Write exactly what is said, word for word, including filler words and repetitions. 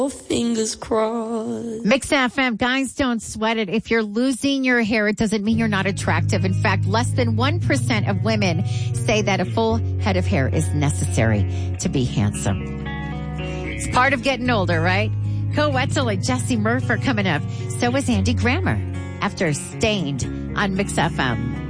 Fingers crossed. Mix F M, guys, don't sweat it. If you're losing your hair, it doesn't mean you're not attractive. In fact, less than one percent of women say that a full head of hair is necessary to be handsome. It's part of getting older, right? Co Wetzel and Jesse Murph are coming up. So is Andy Grammer after Stained on Mix F M.